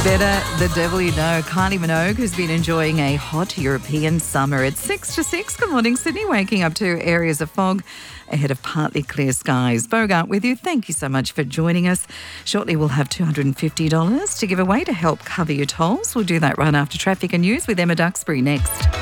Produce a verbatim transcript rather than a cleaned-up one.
Better the devil you know. Kylie Minogue, who's been enjoying a hot European summer. It's six to six. Good morning, Sydney. Waking up to areas of fog ahead of partly clear skies. Bogart with you. Thank you so much for joining us. Shortly, we'll have two hundred fifty dollars to give away to help cover your tolls. We'll do that right after traffic and news with Emma Duxbury next.